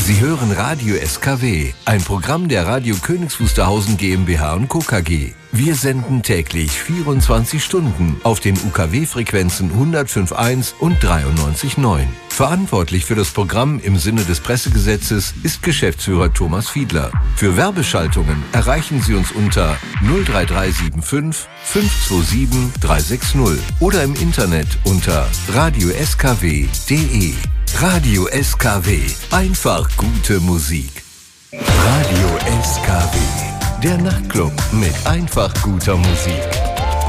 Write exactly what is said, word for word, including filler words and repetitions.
Sie hören Radio S K W, ein Programm der Radio Königs Wusterhausen GmbH und Co. K G. Wir senden täglich vierundzwanzig Stunden auf den U K W-Frequenzen hundertfünf Komma eins und dreiundneunzig Komma neun. Verantwortlich für das Programm im Sinne des Pressegesetzes ist Geschäftsführer Thomas Fiedler. Für Werbeschaltungen erreichen Sie uns unter null drei drei sieben fünf fünf zwei sieben drei sechs null oder im Internet unter radio s k w punkt d e. Radio S K W. Einfach gute Musik. Radio S K W. Der Nachtclub mit einfach guter Musik.